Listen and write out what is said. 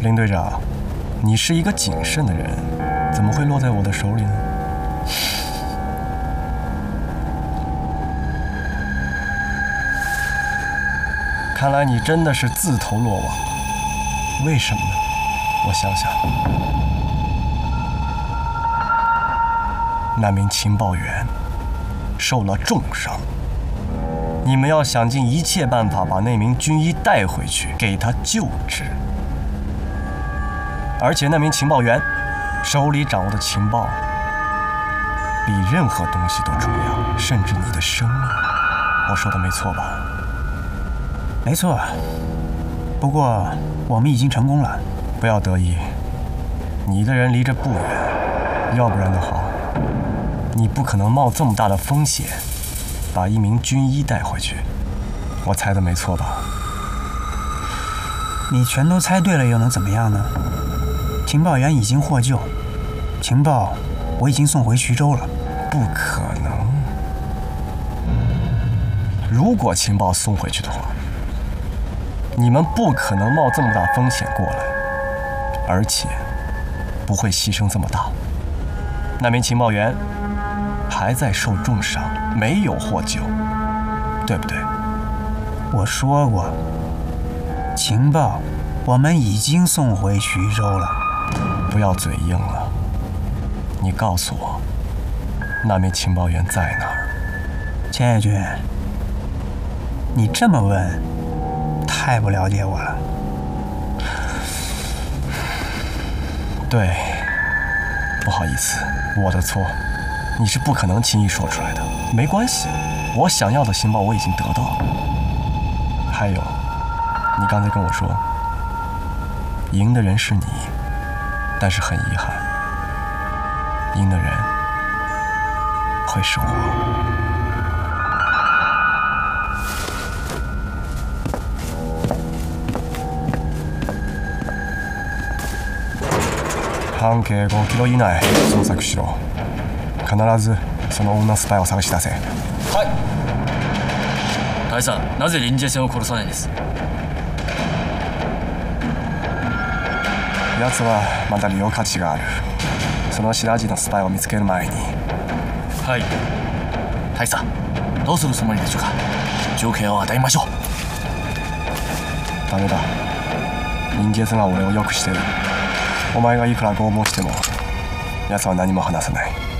林队长，你是一个谨慎的人，怎么会落在我的手里呢？看来你真的是自投罗网。为什么呢？我想想，那名情报员受了重伤，你们要想尽一切办法把那名军医带回去，给他救治。而且那名情报员手里掌握的情报比任何东西都重要，甚至你的生命。我说的没错吧？ 没错，不过我们已经成功了。 不要得意，你的人离这不远，要不然的话，你不可能冒这么大的风险把一名军医带回去。我猜的没错吧？ 你全都猜对了，又能怎么样呢？情报员已经获救，情报我已经送回徐州了。 不可能！如果情报送回去的话，你们不可能冒这么大风险过来，而且不会牺牲这么大。那名情报员还在受重伤，没有获救，对不对？ 我说过，情报我们已经送回徐州了。 不要嘴硬了，你告诉我，那名情报员在哪儿？ 钱野君，你这么问，太不了解我了。 对，不好意思，我的错。你是不可能轻易说出来的。没关系，我想要的情报我已经得到了。还有，你刚才跟我说，赢的人是你，但是很遗憾，赢的人会是我。半径5キロ以内捜索しろ。必ずその女スパイを探し出せ。 はい。大佐、なぜ臨時戦を殺さないんです？ 奴はまだ利用価値がある。その白地のスパイを見つける前に。 はい。大佐、どうするつもりでしょうか？条件を与えましょう。 ダメだ。忍術が俺をよくしてる。お前がいくら拷問しても奴は何も話さない。